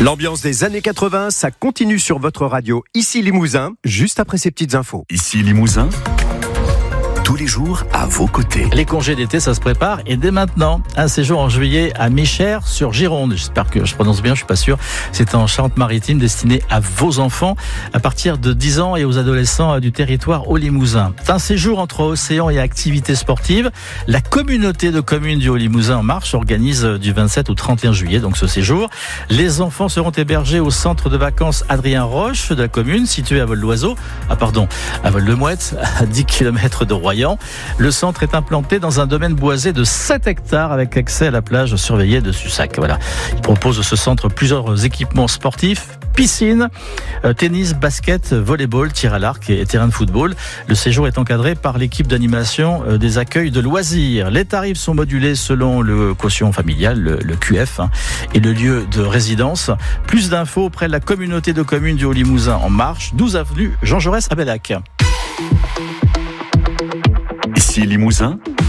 L'ambiance des années 80, ça continue sur votre radio. Ici Limousin, juste après ces petites infos. Ici Limousin, tous les jours à vos côtés. Les congés d'été, ça se prépare et dès maintenant, un séjour en juillet à Méchères sur Gironde. J'espère que je prononce bien, je suis pas sûr. C'est en Charente-Maritime destiné à vos enfants à partir de 10 ans et aux adolescents du territoire Haut-Limousin. C'est un séjour entre océan et activités sportives. La communauté de communes du Haut-Limousin en marche organise du 27 au 31 juillet donc ce séjour. Les enfants seront hébergés au centre de vacances Adrien Roche de la commune situé à Vol-d'Oiseau. À Vol-de-Mouette, à 10 km de Royan. Le centre est implanté dans un domaine boisé de 7 hectares avec accès à la plage surveillée de Sussac. Voilà. Il propose ce centre plusieurs équipements sportifs, piscine, tennis, basket, volleyball, tir à l'arc et terrain de football. Le séjour est encadré par l'équipe d'animation des accueils de loisirs. Les tarifs sont modulés selon le quotient familial, le QF, et le lieu de résidence. Plus d'infos auprès de la communauté de communes du Haut-Limousin en marche, 12 avenue Jean Jaurès à Bellac. Ici Limousin,